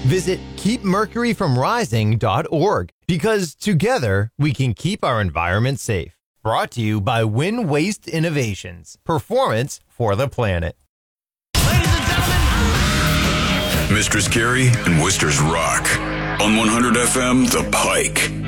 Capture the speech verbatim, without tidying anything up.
Visit keep mercury from rising dot org because together we can keep our environment safe. Brought to you by Win Waste Innovations. Performance for the planet. Ladies and gentlemen, Mistress Carrie and Worcester's Rock on one hundred F M The Pike.